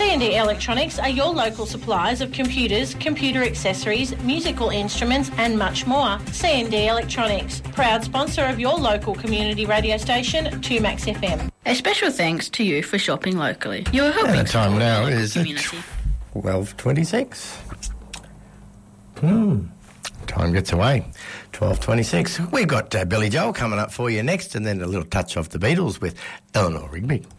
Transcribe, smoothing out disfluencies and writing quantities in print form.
C&D Electronics are your local suppliers of computers, computer accessories, musical instruments and much more. C&D Electronics, proud sponsor of your local community radio station, 2Max FM. A special thanks to you for shopping locally. You are helping the time support now your local is community. 12:26. Time gets away. 12:26. We've got Billy Joel coming up for you next, and then a little touch off the Beatles with Eleanor Rigby.